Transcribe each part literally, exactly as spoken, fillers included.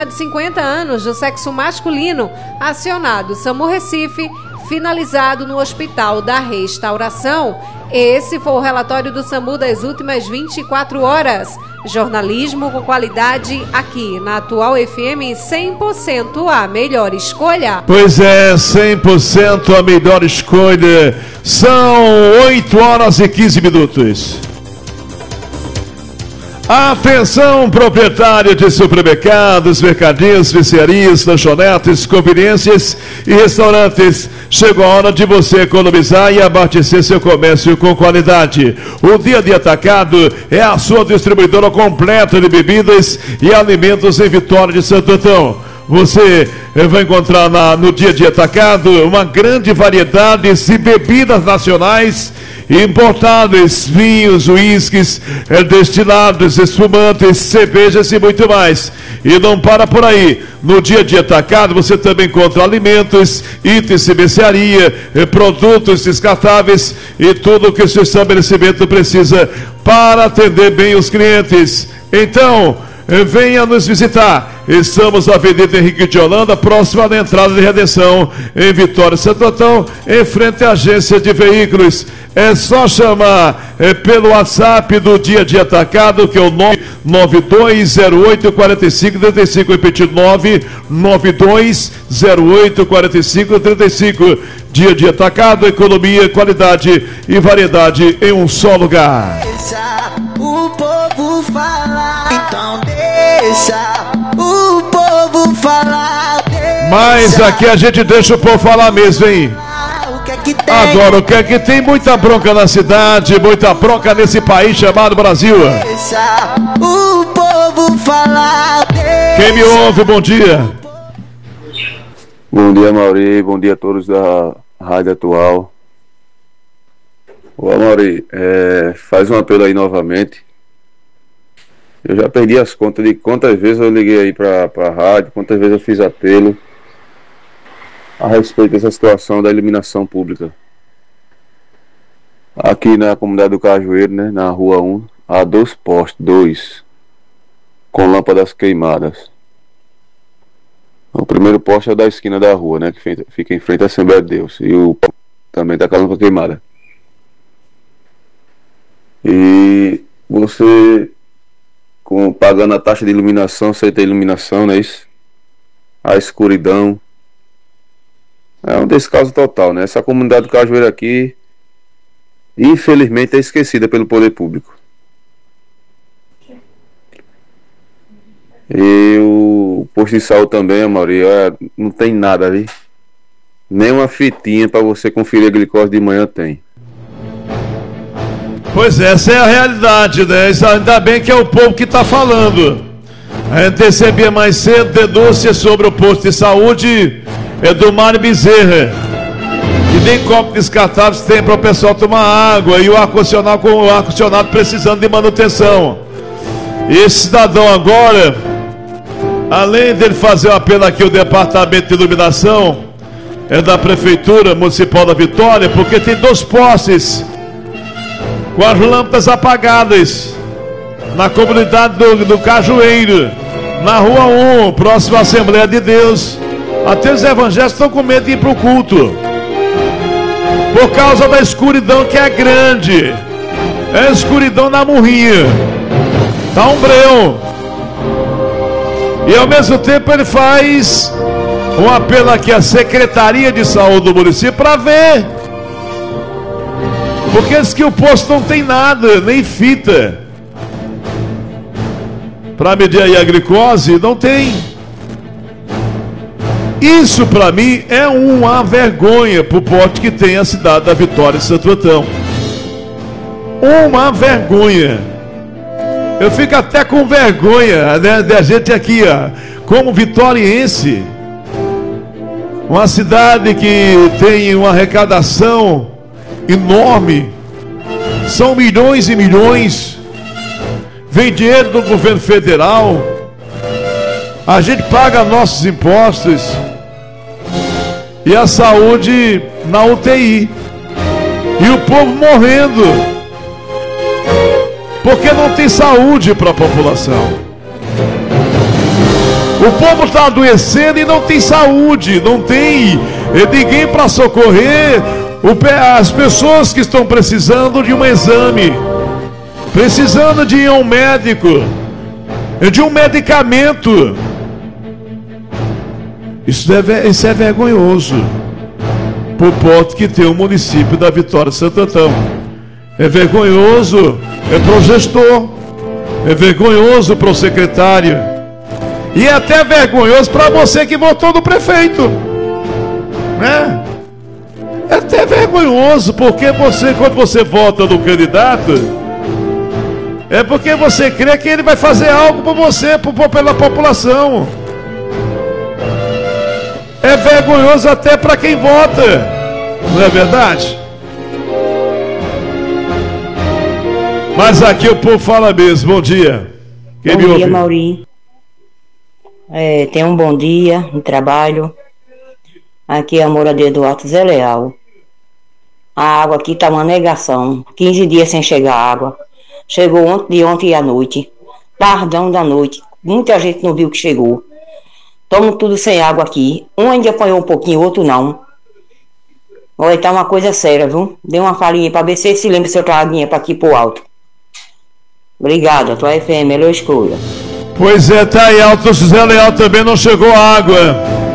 de cinquenta anos do sexo masculino, acionado SAMU Recife, finalizado no Hospital da Restauração. Esse foi o relatório do SAMU das últimas vinte e quatro horas. Jornalismo com qualidade aqui na Atual F M, cem por cento a melhor escolha. Pois é, cem por cento a melhor escolha. São oito horas e quinze minutos. Atenção, proprietário de supermercados, mercadinhos, mercearias, lanchonetes, conveniências e restaurantes. Chegou a hora de você economizar e abastecer seu comércio com qualidade. O Dia de Atacado é a sua distribuidora completa de bebidas e alimentos em Vitória de Santo Antão. Você vai encontrar na, no Dia de Atacado uma grande variedade de bebidas nacionais importados, vinhos, uísques, destilados, espumantes, cervejas e muito mais. E não para por aí. No Dia de Atacado você também encontra alimentos, itens de mercearia, produtos descartáveis e tudo o que o seu estabelecimento precisa para atender bem os clientes. Então, venha nos visitar. Estamos na Avenida Henrique de Holanda, próxima da entrada de Redenção, em Vitória de Santo Antão, em frente à agência de veículos. É só chamar é, pelo WhatsApp do Dia de Atacado, que é o nove nove dois zero oito quatro cinco três cinco, repetido, nove nove dois zero oito quatro cinco três cinco. Dia de Atacado, economia, qualidade e variedade em um só lugar. Deixa o povo falar, então deixa o povo falar. Deixa. Mas aqui a gente deixa o povo falar mesmo, hein? Agora, o que é que tem? Muita bronca na cidade, muita bronca nesse país chamado Brasil. Deixa o povo falar. Deixa. Quem me ouve, bom dia. Bom dia, Mauri. Bom dia a todos da Rádio Atual. Ô, Mauri, é, faz um apelo aí novamente. Eu já perdi as contas de quantas vezes eu liguei aí pra, pra rádio, quantas vezes eu fiz apelo a respeito dessa situação da iluminação pública. Aqui na comunidade do Cajueiro, né, na rua um, há dois postes, dois, com lâmpadas queimadas. O primeiro poste é o da esquina da rua, né, que fica em frente à Assembleia de Deus, e o também está com a lâmpada queimada. E você, com, pagando a taxa de iluminação, você tem iluminação, não é isso? A escuridão. É um descaso total, né? Essa comunidade do Cajueiro aqui, infelizmente, é esquecida pelo poder público. E o posto de saúde também, Mauri, é, não tem nada ali. Nem uma fitinha para você conferir a glicose de manhã tem. Pois é, essa é a realidade, né? Ainda bem que é o povo que está falando. A gente recebia mais cedo denúncias sobre o posto de saúde é do Mário Bezerra. E nem copo descartável tem para o pessoal tomar água. E o ar-condicionado com o ar-condicionado precisando de manutenção. E esse cidadão agora, além dele fazer o apelo aqui ao Departamento de Iluminação, é da Prefeitura Municipal da Vitória, porque tem dois postes com as lâmpadas apagadas na comunidade do, do Cajueiro, na rua um, próximo à Assembleia de Deus. Até os evangélicos estão com medo de ir para o culto por causa da escuridão que é grande. É a escuridão na murrinha, tá um breu. E ao mesmo tempo ele faz um apelo aqui à Secretaria de Saúde do município para ver, porque diz que o posto não tem nada, nem fita para medir aí a glicose, não tem. Isso para mim é uma vergonha pro porte que tem a cidade da Vitória de Santo Antão. Uma vergonha. Eu fico até com vergonha, né, da gente aqui, ó, como vitoriense, uma cidade que tem uma arrecadação enorme, são milhões e milhões, vem dinheiro do governo federal, a gente paga nossos impostos e a saúde na U T I, e o povo morrendo porque não tem saúde para a população. O povo está adoecendo e não tem saúde, não tem ninguém para socorrer as pessoas que estão precisando de um exame, precisando de um médico, de um medicamento. Isso é, isso é vergonhoso por porto que tem o município da Vitória de Santo Antão. É vergonhoso é para o gestor, é vergonhoso para o secretário, e é até vergonhoso para você que votou no prefeito, né? É até vergonhoso, porque você, quando você vota no candidato, é porque você crê que ele vai fazer algo por você, por, pela população. É vergonhoso até para quem vota, não é verdade? Mas aqui o povo fala mesmo. Bom dia. Quem bom me dia, ouve? Mauri. É, tenha um bom dia no trabalho. Aqui é a moradia do Alto Zé Leal. A água aqui tá uma negação. quinze dias sem chegar água. Chegou ontem, de ontem à noite. Tardão da noite. Muita gente não viu que chegou. Estamos tudo sem água aqui. Um ainda apanhou um pouquinho, outro não. Olha, tá uma coisa séria, viu? Dê uma falinha pra ver se se lembra se eu traguinha pra aqui pro alto. Obrigada, tua F M, melhor escolha. Pois é, tá aí, Alto José Leal também não chegou água.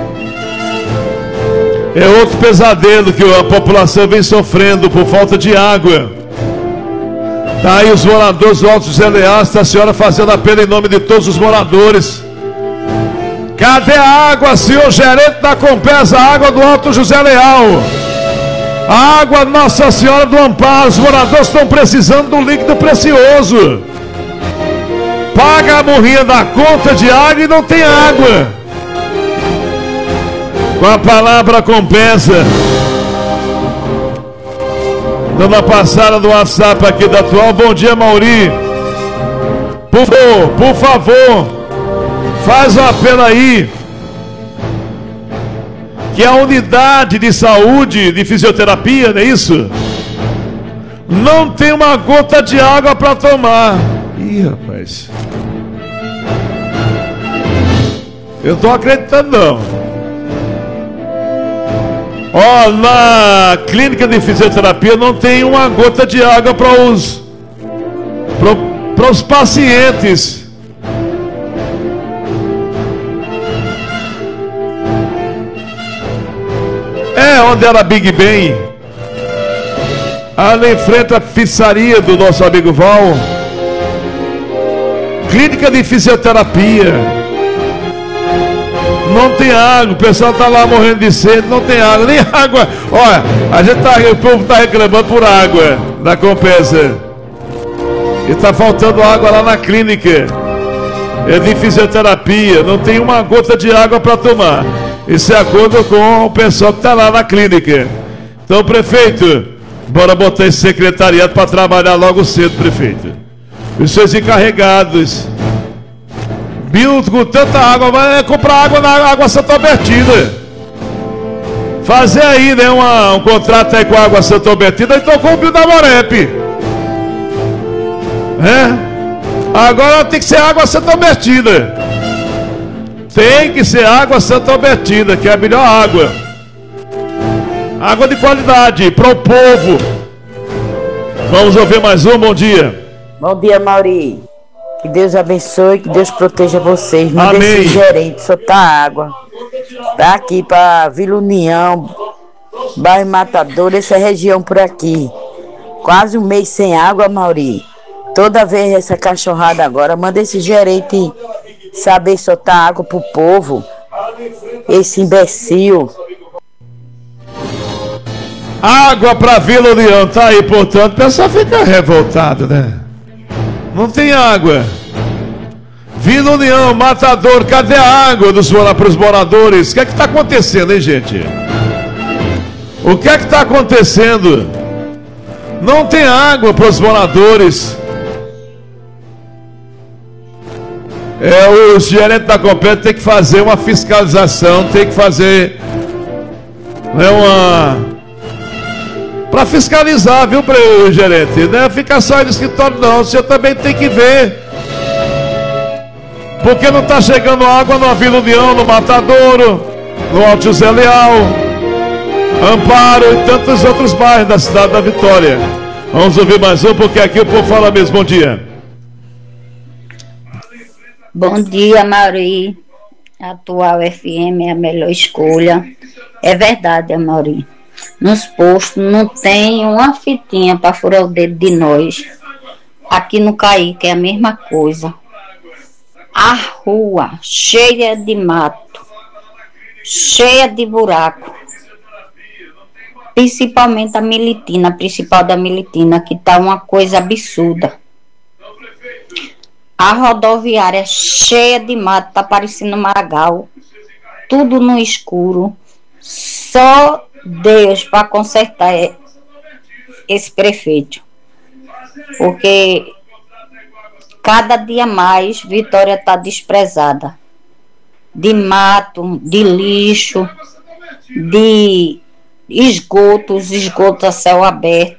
É outro pesadelo que a população vem sofrendo por falta de água. Tá aí os moradores do Alto José Leal, está a senhora fazendo apelo em nome de todos os moradores. Cadê a água, senhor gerente da Compesa? A água do Alto José Leal. A água Nossa Senhora do Amparo. Os moradores estão precisando do líquido precioso. Paga a morrinha da conta de água e não tem água. Com a palavra Compesa. Dando a passada do WhatsApp aqui da Atual. Bom dia, Mauri. Por favor, por favor, faz o apelo aí, que a unidade de saúde, de fisioterapia, não é isso? Não tem uma gota de água para tomar. Ih, rapaz. Eu não tô acreditando não. Ó, na clínica de fisioterapia não tem uma gota de água para os para os pacientes. É onde era Big Ben, ali em frente à pizzaria do nosso amigo Val. Clínica de fisioterapia. Não tem água, o pessoal tá lá morrendo de sede, não tem água, nem água. Olha, a gente tá, o povo tá reclamando por água da Compesa. E tá faltando água lá na clínica. É de fisioterapia, não tem uma gota de água para tomar. Isso é acordo com o pessoal que está lá na clínica. Então, prefeito, bora botar esse secretariado para trabalhar logo cedo, prefeito. Os seus encarregados. Bill, com tanta água, vai comprar água na Água Santa Albertina. Fazer aí, né, uma, um contrato aí com a Água Santa Albertina, então com o Bill da Morep. É? Agora tem que ser Água Santa Albertina. Tem que ser Água Santa Albertina, que é a melhor água. Água de qualidade para o povo. Vamos ouvir mais um, bom dia. Bom dia, Mauri. Que Deus abençoe, que Deus proteja vocês. Manda Amém. esse gerente soltar água. Tá aqui para Vila União, bairro Matador, essa região por aqui. Quase um mês sem água, Mauri. Toda vez essa cachorrada agora, manda esse gerente saber soltar água pro povo. Esse imbecil. Água para Vila União, tá aí, portanto, o pessoal fica revoltado, né? Não tem água. Vila União, Matador, cadê a água dos, para os moradores? O que é que está acontecendo, hein, gente? O que é que está acontecendo? Não tem água para os moradores. É, os gerentes da Compesa tem que fazer uma fiscalização, tem que fazer, né, uma... para fiscalizar, viu, gerente? Não é ficar só aí no escritório, não. O senhor também tem que ver. Porque não está chegando água no Vila União, no Matadouro, no Alto José Leal, Amparo e tantos outros bairros da cidade da Vitória. Vamos ouvir mais um, porque aqui o povo fala mesmo. Bom dia. Bom dia, Mauri. Atual F M é a melhor escolha. É verdade, Mauri. Nos postos não tem uma fitinha para furar o dedo de nós. Aqui no Caíque é a mesma coisa. A rua cheia de mato, cheia de buraco. Principalmente a Militina, a principal da Militina, que tá uma coisa absurda. A rodoviária cheia de mato, tá parecendo Maragall. Tudo no escuro. Só Deus para consertar esse prefeito. Porque cada dia mais Vitória está desprezada. De mato, de lixo, de esgotos, esgotos a céu aberto.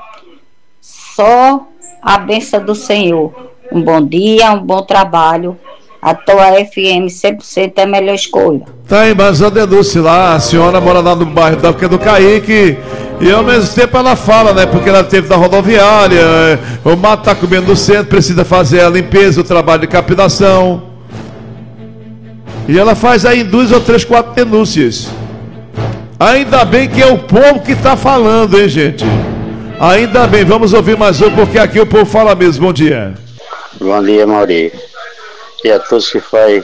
Só a bênção do Senhor. Um bom dia, um bom trabalho. A tua F M cem por cento é a melhor escolha. Tá aí mais uma denúncia lá. A senhora mora lá no bairro da do Caíque. E ao mesmo tempo ela fala, né? Porque ela teve da rodoviária. O mato tá comendo no centro, precisa fazer a limpeza, o trabalho de capilação. E ela faz aí duas ou três, quatro denúncias. Ainda bem que é o povo que tá falando, hein, gente? Ainda bem, vamos ouvir mais um, porque aqui o povo fala mesmo. Bom dia. Bom dia, Mauri. E a todos que fazem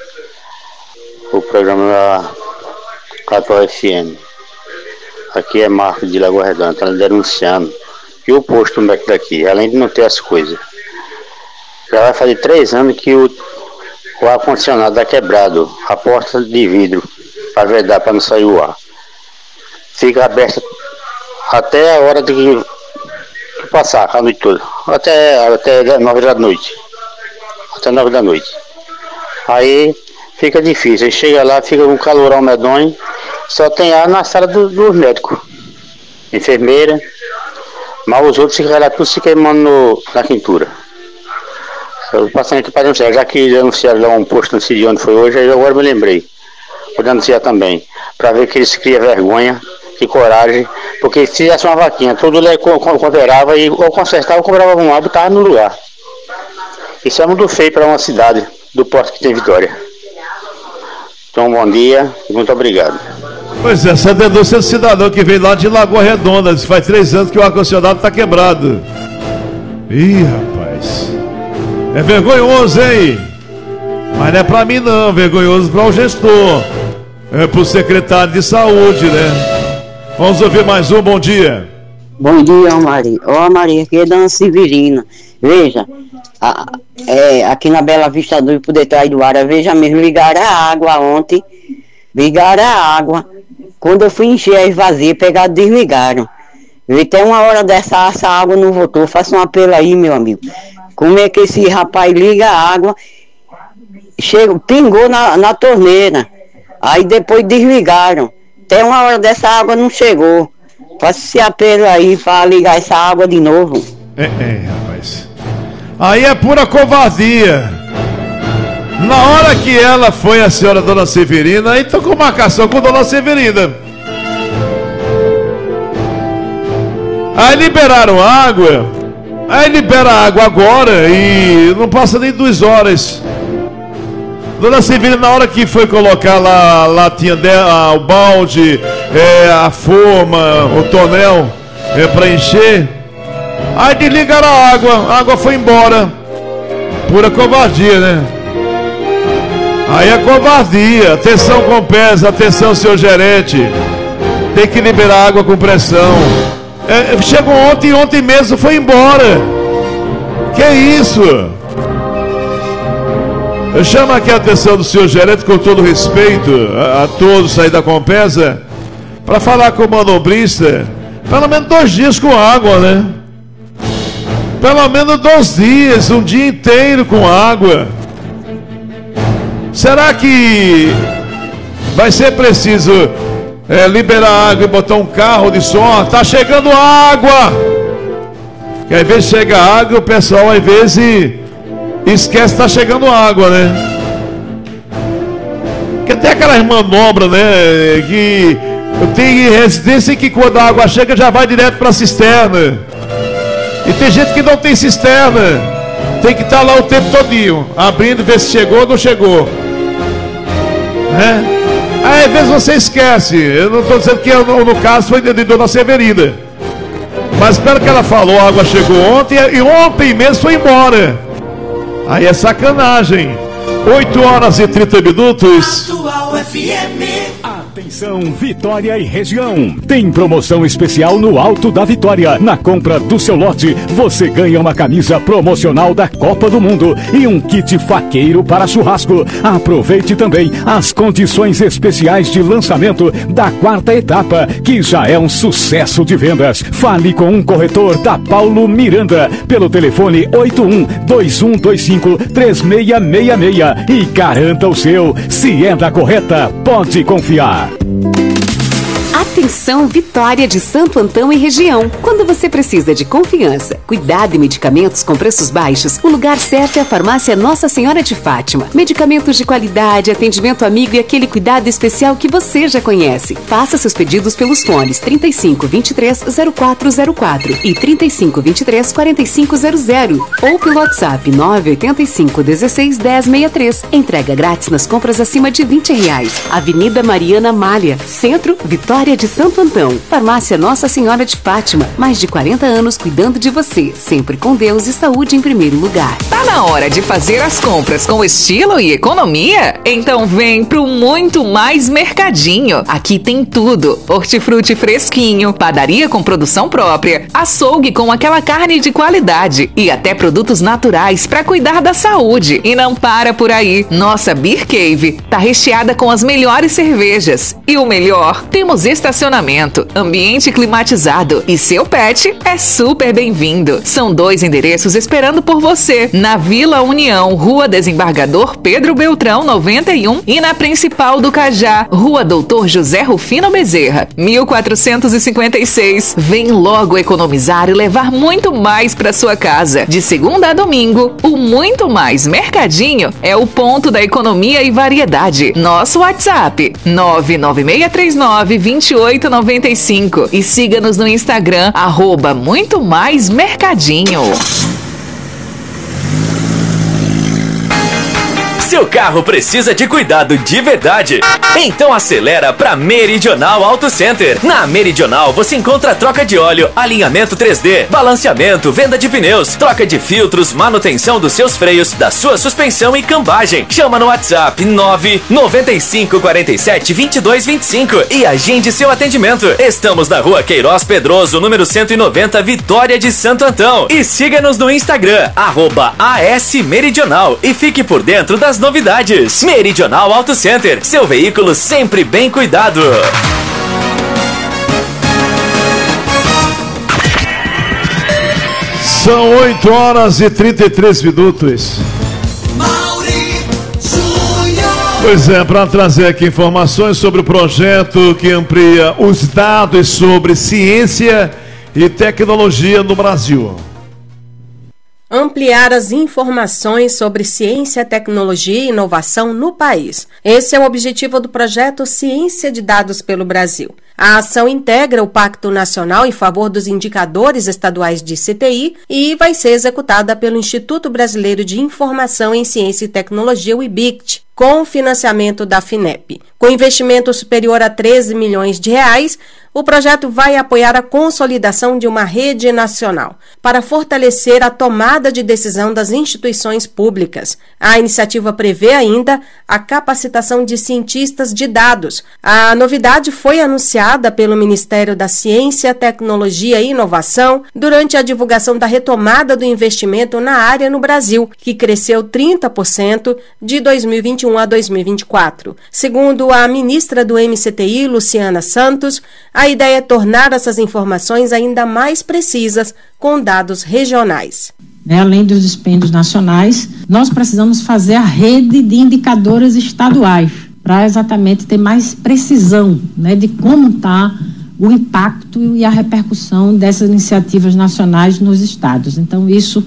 o programa Capital F M. Aqui é Marco de Lagoa Redonda, tá denunciando que o posto daqui, além de não ter as coisas, já vai fazer três anos que o, o ar-condicionado está quebrado, a porta de vidro, para vedar, para não sair o ar. Fica aberta até a hora de que passar a noite toda, até, até nove da noite, até nove da noite. Aí fica difícil, aí chega lá, fica um calorão medonho, só tem ar na sala dos do médicos, enfermeira, mas os outros ficam lá tudo se queimando no, na quintura. Eu passando aqui para denunciar, já que denunciaram lá um posto, não sei de onde foi hoje, aí agora me lembrei, vou denunciar também, para ver que eles criam vergonha, que coragem, porque se fizesse uma vaquinha, tudo ele cooperava e ou consertava ou cobrava um álbum, estava no lugar. Isso é muito feio para uma cidade do porto que tem Vitória. Então, bom dia e muito obrigado. Pois é, essa denúncia do cidadão que vem lá de Lagoa Redonda, faz três anos que o ar-condicionado está quebrado. Ih, rapaz, é vergonhoso, hein? Mas não é para mim não, vergonhoso para o gestor, é para o secretário de saúde, né? Vamos ouvir mais um, bom dia. Bom dia, Maria. Ó, Maria, aqui é Dona Severina. Veja, a, é, aqui na Bela Vista do por detrás do ar, veja mesmo, ligaram a água ontem, ligaram a água. Quando eu fui encher as vazias, pegaram e desligaram. E tem uma hora dessa, essa água não voltou. Faça um apelo aí, meu amigo. Como é que esse rapaz liga a água, chega, pingou na, na torneira, aí depois desligaram. Tem uma hora dessa água não chegou. Faça esse apelo aí para ligar essa água de novo. É, é, rapaz. Aí é pura covardia. Na hora que ela foi, a senhora Dona Severina, aí tô com marcação com Dona Severina. Aí liberaram água. Aí libera água agora e não passa nem duas horas. Dona Severina, na hora que foi colocar lá a latinha dela, o balde, é, a forma, o tonel, é, para encher, aí desligaram a água, a água foi embora. Pura covardia, né? Aí é covardia. Atenção, Compesa, atenção, senhor gerente. Tem que liberar água com pressão. É, chegou ontem e ontem mesmo foi embora. Que isso? Eu chamo aqui a atenção do senhor gerente, com todo respeito a, a todos aí da Compesa, para falar com o manobrista, pelo menos dois dias com água, né? Pelo menos dois dias, um dia inteiro com água. Será que vai ser preciso é, liberar água e botar um carro de som? Tá chegando água! Que às vezes chega água, o pessoal às vezes esquece que tá chegando água, né? Porque tem aquelas manobras, né? Que tem residência que quando a água chega já vai direto pra cisterna. E tem gente que não tem cisterna. Tem que estar lá o tempo todinho, abrindo, ver se chegou ou não chegou. Né? Aí às vezes você esquece. Eu não estou dizendo que eu, no, no caso foi de, de Dona Severina. Mas pelo que ela falou, a água chegou ontem e ontem mesmo foi embora. Aí é sacanagem. oito horas e trinta minutos. Atual F M. Atenção Vitória e região. Tem promoção especial no Alto da Vitória. Na compra do seu lote, você ganha uma camisa promocional da Copa do Mundo e um kit faqueiro para churrasco. Aproveite também as condições especiais de lançamento da quarta etapa, que já é um sucesso de vendas. Fale com um corretor da Paulo Miranda pelo telefone oito um dois um dois cinco três seis seis seis e garanta o seu. Se é da correta, pode confiar. Atenção Vitória de Santo Antão e região. Quando você precisa de confiança, cuidado e medicamentos com preços baixos, o lugar certo é a farmácia Nossa Senhora de Fátima. Medicamentos de qualidade, atendimento amigo e aquele cuidado especial que você já conhece. Faça seus pedidos pelos fones trinta e cinco, vinte e três, zero quatro zero quatro e trinta e cinco, vinte e três, quarenta e cinco zero zero ou pelo WhatsApp nove oito cinco, dezesseis, dez, sessenta e três. Entrega grátis nas compras acima de vinte reais. Avenida Mariana Malha, Centro, Vitória de Santo Antão. Farmácia Nossa Senhora de Fátima. Mais de quarenta anos cuidando de você. Sempre com Deus e saúde em primeiro lugar. Tá na hora de fazer as compras com estilo e economia? Então vem pro Muito Mais Mercadinho. Aqui tem tudo. Hortifruti fresquinho, padaria com produção própria, açougue com aquela carne de qualidade e até produtos naturais para cuidar da saúde. E não para por aí. Nossa Beer Cave tá recheada com as melhores cervejas. E o melhor, temos estacionamento, ambiente climatizado e seu pet é super bem-vindo. São dois endereços esperando por você. Na Vila União, Rua Desembargador Pedro Beltrão, noventa e um e na Principal do Cajá, Rua Doutor José Rufino Bezerra, mil quatrocentos e cinquenta e seis. Vem logo economizar e levar muito mais para sua casa. De segunda a domingo, o Muito Mais Mercadinho é o ponto da economia e variedade. Nosso WhatsApp nove nove seis três nove, dois oito nove cinco e siga-nos no Instagram arroba Muito Mais Mercadinho. Seu carro precisa de cuidado de verdade? Então acelera para Meridional Auto Center. Na Meridional você encontra troca de óleo, alinhamento três D, balanceamento, venda de pneus, troca de filtros, manutenção dos seus freios, da sua suspensão e cambagem. Chama no WhatsApp nove nove cinco quatro sete, dois dois dois cinco e agende seu atendimento. Estamos na Rua Queiroz Pedroso, número cento e noventa, Vitória de Santo Antão. E siga-nos no Instagram, arroba A S Meridional e fique por dentro das novidades. Meridional Auto Center, seu veículo sempre bem cuidado. São oito horas e trinta e três minutos. Pois é, para trazer aqui informações sobre o projeto que amplia os dados sobre ciência e tecnologia no Brasil. Ampliar as informações sobre ciência, tecnologia e inovação no país. Esse é o objetivo do projeto Ciência de Dados pelo Brasil. A ação integra o Pacto Nacional em favor dos indicadores estaduais de C T I e vai ser executada pelo Instituto Brasileiro de Informação em Ciência e Tecnologia, o I B I C T, com financiamento da FINEP. Com investimento superior a treze milhões de reais, o projeto vai apoiar a consolidação de uma rede nacional para fortalecer a tomada de decisão das instituições públicas. A iniciativa prevê ainda a capacitação de cientistas de dados. A novidade foi anunciada pelo Ministério da Ciência, Tecnologia e Inovação durante a divulgação da retomada do investimento na área no Brasil, que cresceu trinta por cento de dois mil e vinte e um a dois mil e vinte e quatro. Segundo a ministra do M C T I, Luciana Santos, a ideia é tornar essas informações ainda mais precisas com dados regionais. Né, além dos dispêndios nacionais, nós precisamos fazer a rede de indicadores estaduais para exatamente ter mais precisão, né, de como está o impacto e a repercussão dessas iniciativas nacionais nos estados. Então, isso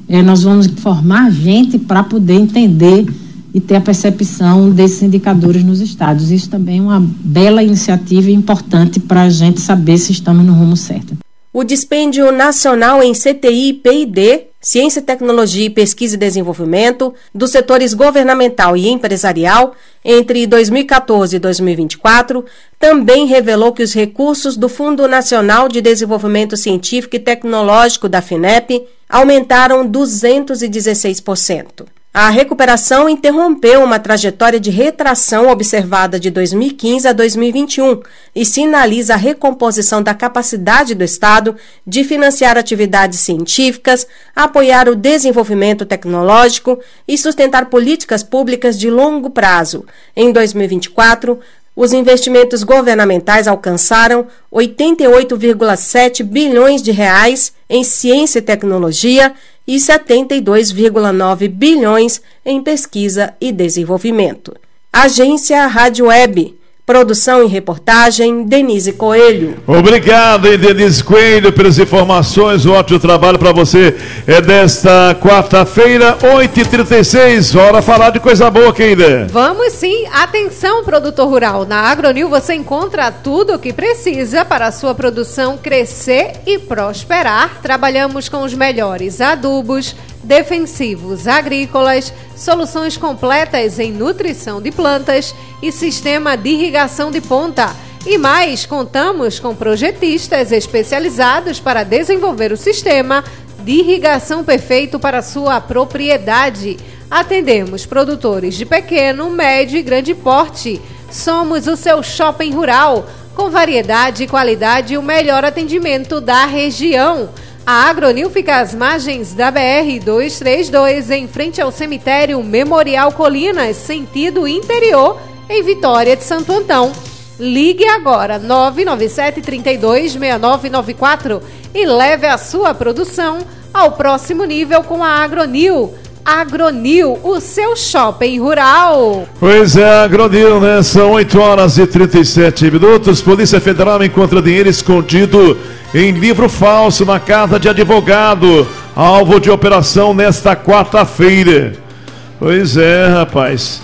é, nós vamos formar gente para poder entender e ter a percepção desses indicadores nos estados. Isso também é uma bela iniciativa e importante para a gente saber se estamos no rumo certo. O Dispêndio Nacional em C T I e P I D, Ciência, Tecnologia, Pesquisa e Desenvolvimento, dos setores governamental e empresarial, entre dois mil e quatorze e dois mil e vinte e quatro, também revelou que os recursos do Fundo Nacional de Desenvolvimento Científico e Tecnológico da FINEP aumentaram duzentos e dezesseis por cento. A recuperação interrompeu uma trajetória de retração observada de dois mil e quinze a dois mil e vinte e um e sinaliza a recomposição da capacidade do Estado de financiar atividades científicas, apoiar o desenvolvimento tecnológico e sustentar políticas públicas de longo prazo. Em dois mil e vinte e quatro, os investimentos governamentais alcançaram oitenta e oito vírgula sete bilhões de reais em ciência e tecnologia e setenta e dois vírgula nove bilhões em pesquisa e desenvolvimento. Agência Rádio Web. Produção e reportagem, Denise Coelho. Obrigado, hein, Denise Coelho, pelas informações. Um ótimo trabalho para você. É desta quarta-feira, oito e trinta e seis. Hora falar de coisa boa, querida. Vamos sim. Atenção, produtor rural. Na Agronil você encontra tudo o que precisa para a sua produção crescer e prosperar. Trabalhamos com os melhores adubos, defensivos agrícolas, soluções completas em nutrição de plantas e sistema de irrigação de ponta. E mais, contamos com projetistas especializados para desenvolver o sistema de irrigação perfeito para sua propriedade. Atendemos produtores de pequeno, médio e grande porte. Somos o seu shopping rural, com variedade e qualidade e o melhor atendimento da região. A Agronil fica às margens da B R duzentos e trinta e dois, em frente ao cemitério Memorial Colinas, sentido interior, em Vitória de Santo Antão. Ligue agora, nove nove sete, três dois, seis nove nove quatro e leve a sua produção ao próximo nível com a Agronil. Agronil, o seu shopping rural. Pois é, Agronil, né? São oito horas e trinta e sete minutos. Polícia Federal encontra dinheiro escondido em livro falso na casa de advogado. Alvo de operação nesta quarta-feira. Pois é, rapaz.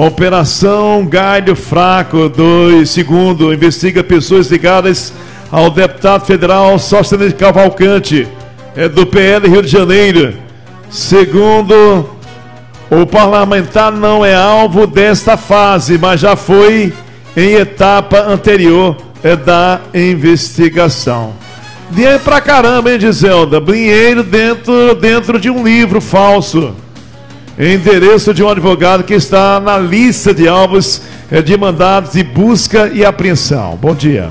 Operação Galho Fraco dois, segundo, investiga pessoas ligadas ao deputado federal Sóstenes Cavalcante, é do P L Rio de Janeiro. Segundo, o parlamentar não é alvo desta fase, mas já foi em etapa anterior é da investigação. Dinheiro pra caramba, hein, Giselda? Dinheiro dentro, dentro de um livro falso. Endereço de um advogado que está na lista de alvos é, de mandados de busca e apreensão. Bom dia.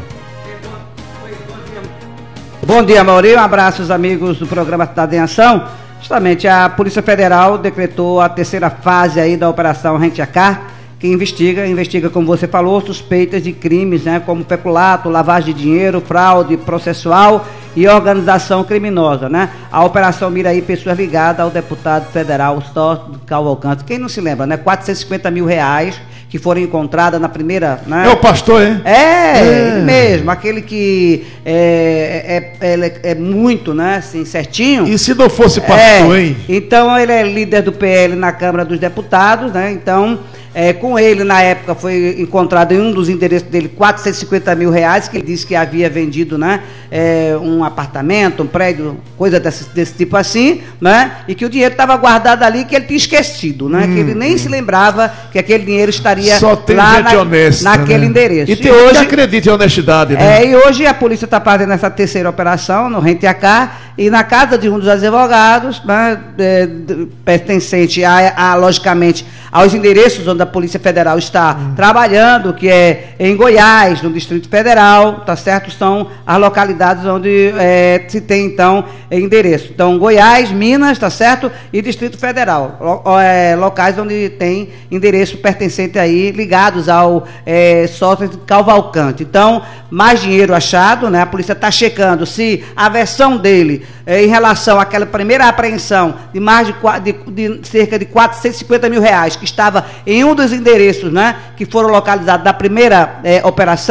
Bom dia, Mauri. Um abraço aos amigos do programa Cidade em Ação. Justamente, a Polícia Federal decretou a terceira fase aí da Operação Rente a Car, que investiga, investiga, como você falou, suspeitas de crimes, né, como peculato, lavagem de dinheiro, fraude processual e organização criminosa, né? A operação mira aí pessoas ligadas ao deputado federal Sóstenes Cavalcante. Quem não se lembra, né? quatrocentos e cinquenta mil reais que foram encontradas na primeira... Né? É o pastor, hein? É, é, ele mesmo, aquele que é, é, é, é muito, né, assim, certinho. E se não fosse pastor, é, hein? Então, ele é líder do P L na Câmara dos Deputados, né? Então, é, com ele, na época, foi encontrado em um dos endereços dele quatrocentos e cinquenta mil reais, que ele disse que havia vendido, né, é, um apartamento, um prédio, coisa desse, desse tipo assim, né? E que o dinheiro estava guardado ali, que ele tinha esquecido, né? Hum, que ele nem hum. se lembrava que aquele dinheiro estaria Só tem lá gente na, honesta, naquele né? endereço. E tem hoje acredita em honestidade, né? É, e hoje a polícia está fazendo essa terceira operação no Rente a Car, e na casa de um dos advogados, né, é, pertencente a, a, logicamente, aos endereços onde a Polícia Federal está hum. trabalhando, que é em Goiás, no Distrito Federal, tá certo? São as localidades onde é, se tem, então, endereço. Então, Goiás, Minas, tá certo? E Distrito Federal, lo, é, locais onde tem endereço pertencente aí, ligados ao é, Sóstenes Cavalcante. Então, mais dinheiro achado, né? A polícia está checando se a versão dele, é, em relação àquela primeira apreensão de mais de, de, de cerca de quatrocentos e cinquenta mil reais, que estava em um dos endereços, né, que foram localizados da primeira é, operação,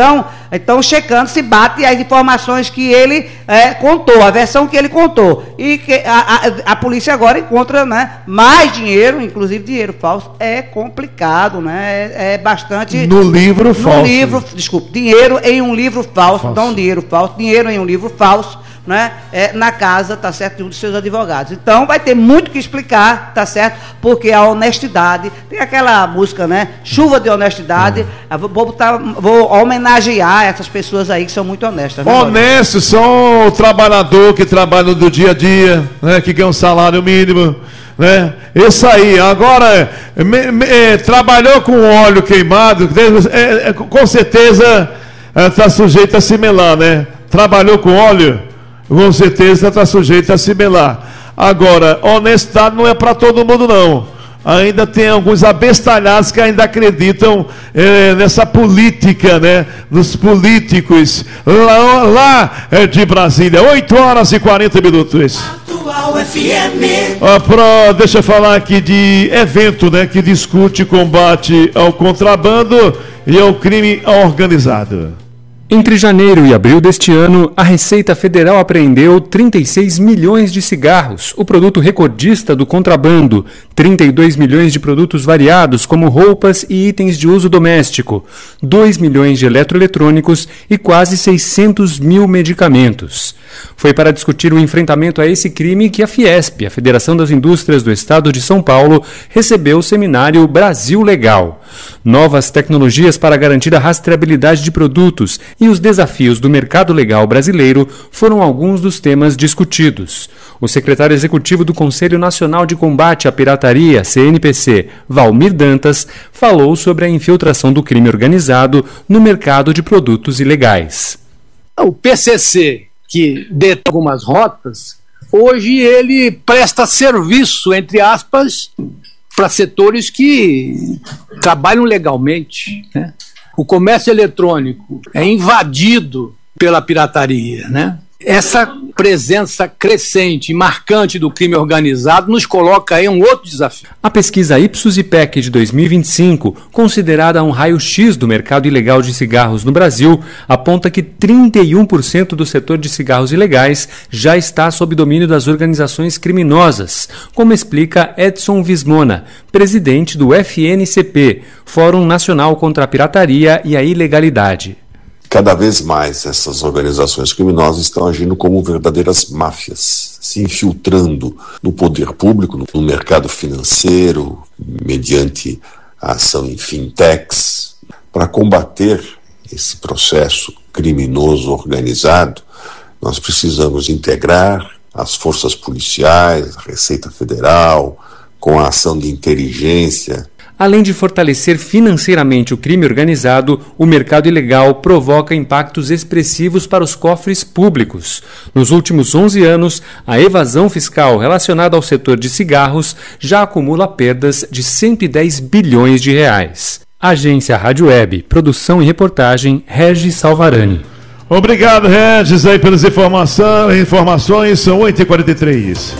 Então, checando se bate as informações que ele é, contou, a versão que ele contou. E que a, a, a polícia agora encontra, né, mais dinheiro, inclusive dinheiro falso. É complicado, né? É, é bastante... No livro no falso. No livro, desculpe, dinheiro em um livro falso, falso. não dinheiro falso, dinheiro em um livro falso, né, é, na casa, tá certo, de um dos seus advogados. Então, vai ter muito que explicar, tá certo, porque a honestidade, tem aquela música, né, chuva de honestidade, hum. vou, botar, vou homenagear essas pessoas aí que são muito honestas. Né, honestos são o trabalhador que trabalha do dia a dia, né, que ganha um salário mínimo, né, isso aí. Agora, me, me, é, trabalhou com óleo queimado, é, é, com certeza está é, sujeito a se melar, né, trabalhou com óleo, com certeza está sujeito a se melar. Agora, honestidade não é para todo mundo, não. Ainda tem alguns abestalhados que ainda acreditam é, nessa política, né? Nos políticos lá, lá é, de Brasília. oito horas e quarenta minutos. Atual F M. Ah, pra, deixa eu falar aqui de evento, né? Que discute combate ao contrabando e ao crime organizado. Entre janeiro e abril deste ano, a Receita Federal apreendeu trinta e seis milhões de cigarros, o produto recordista do contrabando, trinta e dois milhões de produtos variados, como roupas e itens de uso doméstico, dois milhões de eletroeletrônicos e quase seiscentos mil medicamentos. Foi para discutir o enfrentamento a esse crime que a Fiesp, a Federação das Indústrias do Estado de São Paulo, recebeu o seminário Brasil Legal. Novas tecnologias para garantir a rastreabilidade de produtos e os desafios do mercado legal brasileiro foram alguns dos temas discutidos. O secretário executivo do Conselho Nacional de Combate à Pirataria, C N P C, Valmir Dantas, falou sobre a infiltração do crime organizado no mercado de produtos ilegais. O P C C, que detém algumas rotas, hoje ele presta serviço, entre aspas, para setores que trabalham legalmente, né? O comércio eletrônico é invadido pela pirataria, né? Essa presença crescente e marcante do crime organizado nos coloca em um outro desafio. A pesquisa Ipsos e P E C de dois mil e vinte e cinco, considerada um raio-x do mercado ilegal de cigarros no Brasil, aponta que trinta e um por cento do setor de cigarros ilegais já está sob domínio das organizações criminosas, como explica Edson Vismona, presidente do F N C P, Fórum Nacional contra a Pirataria e a Ilegalidade. Cada vez mais essas organizações criminosas estão agindo como verdadeiras máfias, se infiltrando no poder público, no mercado financeiro, mediante a ação em fintechs. Para combater esse processo criminoso organizado, nós precisamos integrar as forças policiais, a Receita Federal, com a ação de inteligência. Além de fortalecer financeiramente o crime organizado, o mercado ilegal provoca impactos expressivos para os cofres públicos. Nos últimos onze anos, a evasão fiscal relacionada ao setor de cigarros já acumula perdas de cento e dez bilhões de reais. Agência Rádio Web, produção e reportagem, Regis Salvarani. Obrigado, Regis, aí pelas informações, informações são oito e quarenta e três.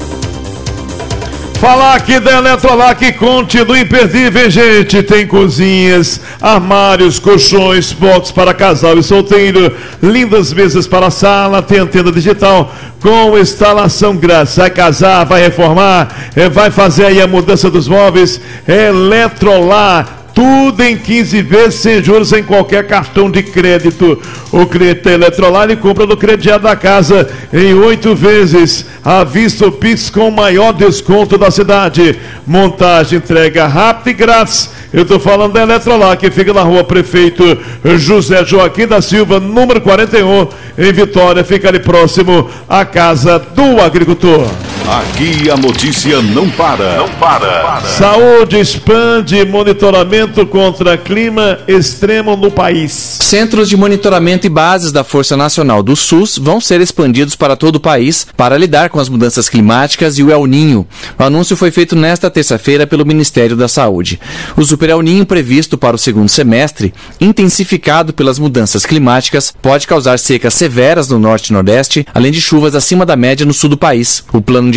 Falar aqui da Eletrolar que continua imperdível, hein, gente? Tem cozinhas, armários, colchões, box para casal e solteiro, lindas mesas para a sala, tem antena digital com instalação grátis. Vai casar, vai reformar, vai fazer aí a mudança dos móveis. Eletrolar. Tudo em quinze vezes sem juros em qualquer cartão de crédito. O cliente da Eletrolar compra no crediário da casa em oito vezes. À vista o Pix com o maior desconto da cidade. Montagem, entrega rápida e grátis. Eu estou falando da Eletrolar, que fica na rua Prefeito José Joaquim da Silva, número quarenta e um, em Vitória. Fica ali próximo à Casa do Agricultor. Aqui a notícia não para. Não para. Saúde expande monitoramento contra clima extremo no país. Centros de monitoramento e bases da Força Nacional do SUS vão ser expandidos para todo o país para lidar com as mudanças climáticas e o El Ninho. O anúncio foi feito nesta terça-feira pelo Ministério da Saúde. O Super El Ninho previsto para o segundo semestre, intensificado pelas mudanças climáticas, pode causar secas severas no norte e nordeste, além de chuvas acima da média no sul do país. O plano de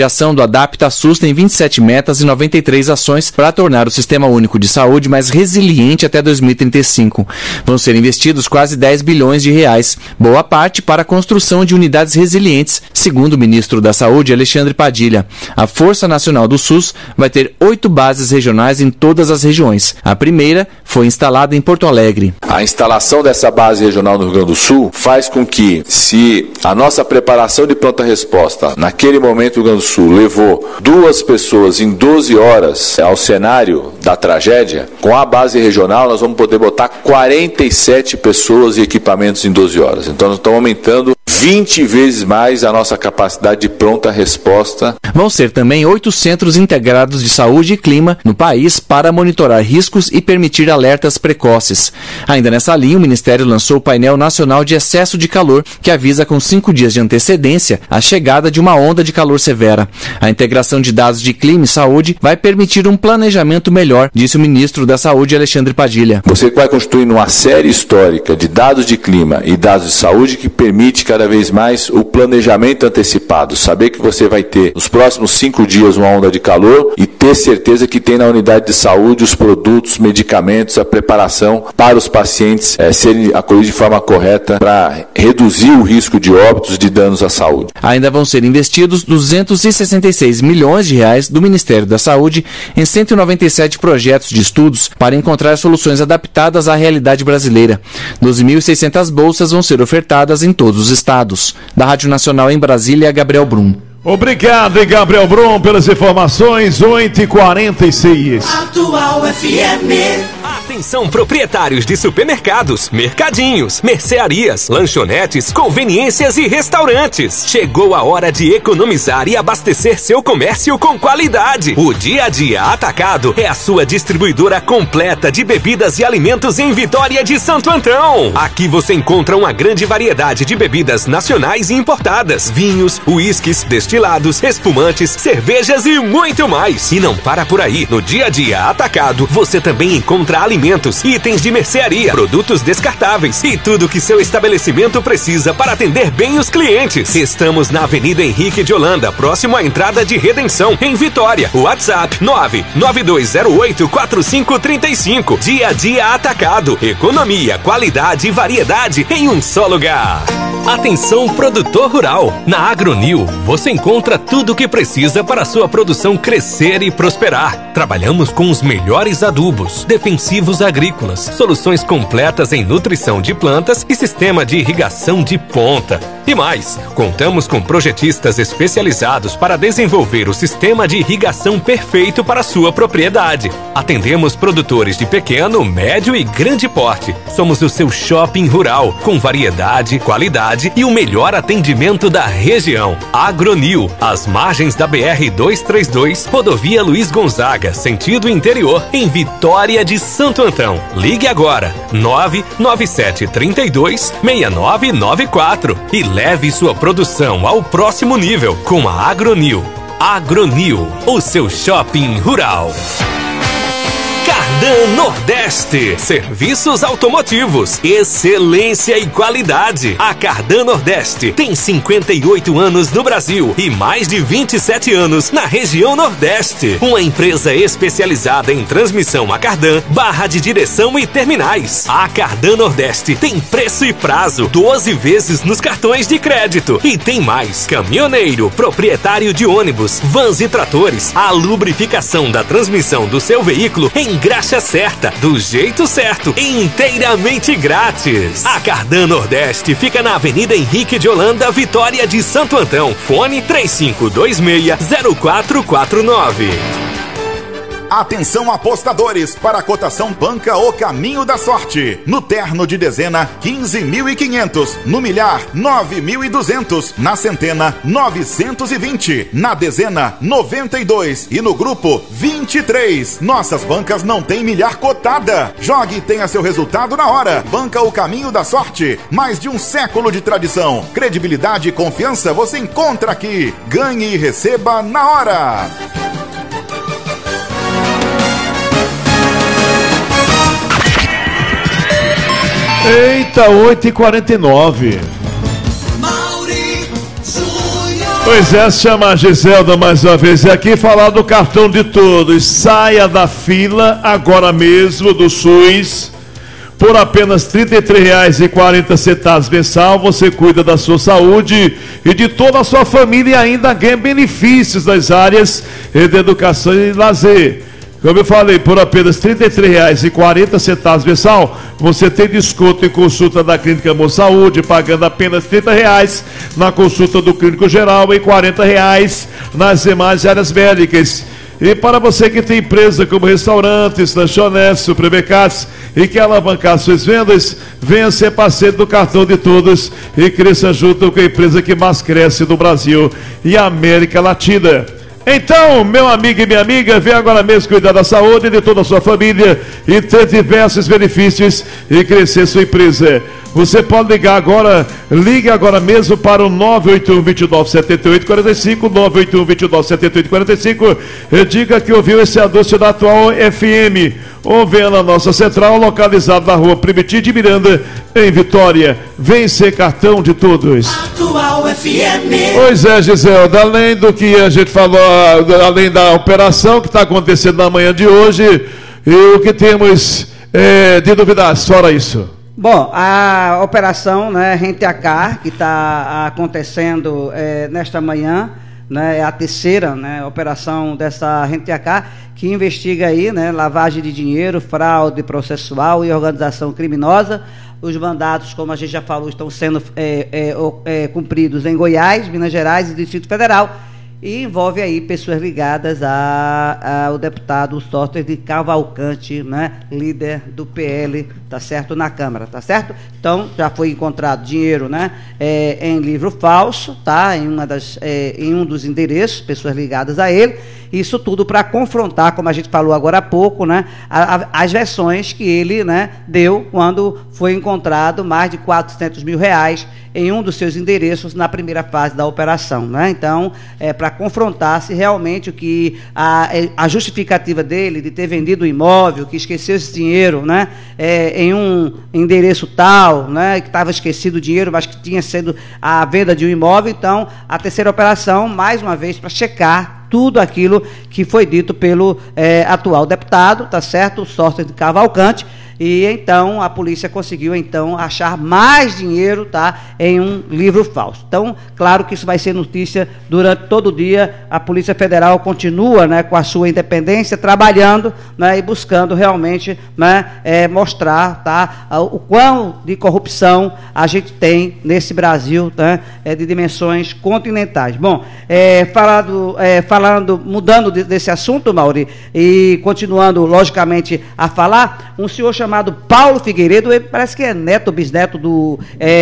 de ação do Adapta SUS tem vinte e sete metas e noventa e três ações para tornar o Sistema Único de Saúde mais resiliente até dois mil e trinta e cinco. Vão ser investidos quase dez bilhões de reais, boa parte para a construção de unidades resilientes, segundo o ministro da Saúde, Alexandre Padilha. A Força Nacional do SUS vai ter oito bases regionais em todas as regiões. A primeira foi instalada em Porto Alegre. A instalação dessa base regional no Rio Grande do Sul faz com que, se a nossa preparação de pronta resposta, naquele momento o Rio Grande do Sul levou duas pessoas em doze horas ao cenário da tragédia, com a base regional nós vamos poder botar quarenta e sete pessoas e equipamentos em doze horas. Então nós estamos aumentando vinte vezes mais a nossa capacidade de pronta resposta. Vão ser também oito centros integrados de saúde e clima no país para monitorar riscos e permitir alertas precoces. Ainda nessa linha, o Ministério lançou o painel nacional de excesso de calor, que avisa com cinco dias de antecedência a chegada de uma onda de calor severa. A integração de dados de clima e saúde vai permitir um planejamento melhor, disse o ministro da Saúde, Alexandre Padilha. Você vai construindo uma série histórica de dados de clima e dados de saúde que permite cada vez mais o planejamento antecipado, saber que você vai ter nos próximos cinco dias uma onda de calor e ter certeza que tem na unidade de saúde os produtos, medicamentos, a preparação para os pacientes é, serem acolhidos de forma correta para reduzir o risco de óbitos, de danos à saúde. Ainda vão ser investidos duzentos e sessenta e seis milhões de reais do Ministério da Saúde em cento e noventa e sete projetos de estudos para encontrar soluções adaptadas à realidade brasileira. doze mil e seiscentas bolsas vão ser ofertadas em todos os estados. Da Rádio Nacional em Brasília, Gabriel Brum. Obrigado, Gabriel Brum, pelas informações. oito e quarenta e seis. Atual F M. Atenção, proprietários de supermercados, mercadinhos, mercearias, lanchonetes, conveniências e restaurantes. Chegou a hora de economizar e abastecer seu comércio com qualidade. O Dia a Dia Atacado é a sua distribuidora completa de bebidas e alimentos em Vitória de Santo Antão. Aqui você encontra uma grande variedade de bebidas nacionais e importadas, vinhos, uísques, destilados, espumantes, cervejas e muito mais. E não para por aí. No Dia a Dia Atacado, você também encontra alimentos, itens de mercearia, produtos descartáveis e tudo que seu estabelecimento precisa para atender bem os clientes. Estamos na Avenida Henrique de Holanda, próximo à entrada de Redenção, em Vitória. WhatsApp nove nove dois zero oito quatro cinco três cinco. Dia a Dia Atacado. Economia, qualidade e variedade em um só lugar. Atenção, produtor rural. Na Agronil, você encontra tudo o que precisa para a sua produção crescer e prosperar. Trabalhamos com os melhores adubos, defensivos agrícolas, soluções completas em nutrição de plantas e sistema de irrigação de ponta. E mais, contamos com projetistas especializados para desenvolver o sistema de irrigação perfeito para a sua propriedade. Atendemos produtores de pequeno, médio e grande porte. Somos o seu shopping rural, com variedade, qualidade e o melhor atendimento da região. Agronil, às margens da B R duzentos e trinta e dois, Rodovia Luiz Gonzaga, sentido interior, em Vitória de Santo Antão. Ligue agora, nove nove sete três dois seis nove nove quatro e leve sua produção ao próximo nível com a Agronil. Agronil, o seu shopping rural. Cardan Nordeste, serviços automotivos, excelência e qualidade. A Cardan Nordeste tem cinquenta e oito anos no Brasil e mais de vinte e sete anos na região Nordeste. Uma empresa especializada em transmissão a cardan, barra de direção e terminais. A Cardan Nordeste tem preço e prazo, doze vezes nos cartões de crédito. E tem mais, caminhoneiro, proprietário de ônibus, vans e tratores. A lubrificação da transmissão do seu veículo em graxa certa, do jeito certo, inteiramente grátis. A Cardan Nordeste fica na Avenida Henrique de Holanda, Vitória de Santo Antão. Fone três cinco dois seis zero quatro quatro nove. Atenção, apostadores, para a cotação banca O Caminho da Sorte. No terno de dezena, quinze mil e quinhentos. No milhar, nove mil e duzentos. Na centena, novecentos e vinte. Na dezena, noventa e dois. E no grupo, vinte e três. Nossas bancas não têm milhar cotada. Jogue e tenha seu resultado na hora. Banca O Caminho da Sorte. Mais de um século de tradição. Credibilidade e confiança você encontra aqui. Ganhe e receba na hora. Eita, oito e quarenta e nove. Pois é, chama a Giselda mais uma vez aqui falar do cartão de todos. Saia da fila agora mesmo do SUS. Por apenas trinta e três reais e quarenta centavos mensal, você cuida da sua saúde e de toda a sua família e ainda ganha benefícios nas áreas de educação e lazer. Como eu falei, por apenas trinta e três reais e quarenta centavos mensal, você tem desconto em consulta da Clínica Amor Saúde, pagando apenas trinta reais na consulta do clínico geral e quarenta reais nas demais áreas médicas. E para você que tem empresa como restaurantes, lanchonetes, supermercados e quer alavancar suas vendas, venha ser parceiro do cartão de todos e cresça junto com a empresa que mais cresce no Brasil e América Latina. Então, meu amigo e minha amiga, vem agora mesmo cuidar da saúde de toda a sua família e ter diversos benefícios e crescer sua empresa. Você pode ligar agora, ligue agora mesmo para o nove oito um, dois nove, sete oito quatro cinco, nove oito um, dois nove, sete oito quatro cinco, e diga que ouviu esse anúncio da Atual F M, ou venha na nossa central, localizada na rua Primitivo de Miranda, em Vitória. Vem ser cartão de todos. Atual F M. Pois é, Giselda, além do que a gente falou, além da operação que está acontecendo na manhã de hoje, e o que temos é, de novidades, fora isso? Bom, a operação, né, Rente a Car, que está acontecendo é, nesta manhã, né, é a terceira, né, operação dessa Rente a Car, que investiga aí, né, lavagem de dinheiro, fraude processual e organização criminosa. Os mandados, como a gente já falou, estão sendo é, é, é, cumpridos em Goiás, Minas Gerais e Distrito Federal, e envolve aí pessoas ligadas a, ao deputado Soter de Cavalcante, né, líder do P L, tá certo, na Câmara, tá certo? Então, já foi encontrado dinheiro, né, é, em livro falso, tá, em, uma das, é, em um dos endereços, pessoas ligadas a ele, isso tudo para confrontar, como a gente falou agora há pouco, né, a, a, as versões que ele, né, deu quando foi encontrado mais de quatrocentos mil reais em um dos seus endereços na primeira fase da operação, né? Então, é para confrontar se realmente o que a, a justificativa dele de ter vendido o imóvel, que esqueceu esse dinheiro, né, é, em um endereço tal, né, que estava esquecido o dinheiro, mas que tinha sido a venda de um imóvel. Então, a terceira operação, mais uma vez, para checar tudo aquilo que foi dito pelo é, atual deputado, tá certo, o Soter de Cavalcante. E então a polícia conseguiu então achar mais dinheiro, tá, em um livro falso. Então, claro que isso vai ser notícia durante todo o dia. A Polícia Federal continua, né, com a sua independência, trabalhando, né, e buscando realmente, né, é, mostrar, tá, o quão de corrupção a gente tem nesse Brasil, né, é, de dimensões continentais. Bom, é, falando, é, falando, mudando de, desse assunto, Mauri, e continuando logicamente a falar, um senhor chamado chamado Paulo Figueiredo, ele parece que é neto, bisneto do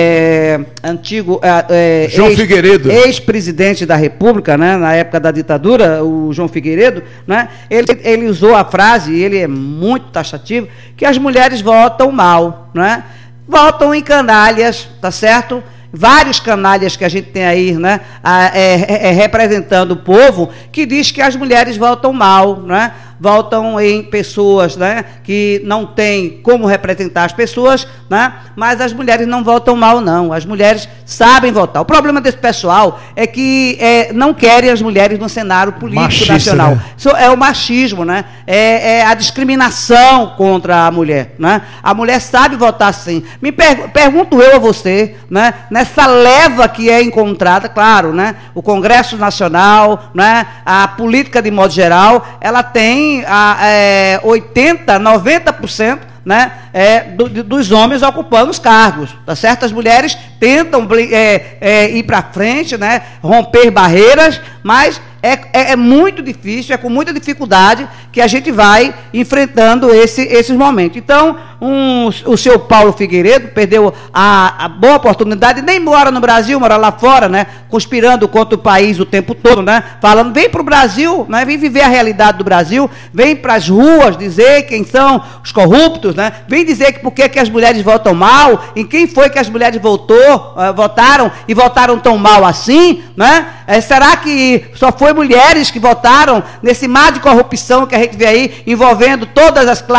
é, antigo é, João ex, Figueiredo, ex-presidente da República, né, na época da ditadura, o João Figueiredo, né, ele, ele usou a frase, e ele é muito taxativo, que as mulheres votam mal, né, votam em canalhas, tá certo? Vários canalhas que a gente tem aí, né, é, é, representando o povo, que diz que as mulheres votam mal, né, votam em pessoas, né, que não têm como representar as pessoas, né, mas as mulheres não votam mal, não. As mulheres sabem votar. O problema desse pessoal é que é, não querem as mulheres no cenário político Machista, nacional. Né? Isso é o machismo, né? É, é a discriminação contra a mulher, né? A mulher sabe votar sim. Me per pergunto eu a você, né, nessa leva que é encontrada, claro, né, o Congresso Nacional, né, a política de modo geral, ela tem a, é, oitenta, noventa por cento, né, é, do, dos homens ocupando os cargos, tá certo? As mulheres tentam é, é, ir para frente, né, romper barreiras, mas é, é, é muito difícil, é com muita dificuldade que a gente vai enfrentando esse, esses momentos. Então, um, o seu Paulo Figueiredo perdeu a, a boa oportunidade, nem mora no Brasil, mora lá fora, né, conspirando contra o país o tempo todo, né, falando, vem para o Brasil, né, vem viver a realidade do Brasil, vem para as ruas dizer quem são os corruptos, né, vem dizer que por que que as mulheres votam mal, em quem foi que as mulheres votou, uh, votaram e votaram tão mal assim, né? É, será que só foi mulheres que votaram nesse mar de corrupção que a gente vê aí, envolvendo todas as classes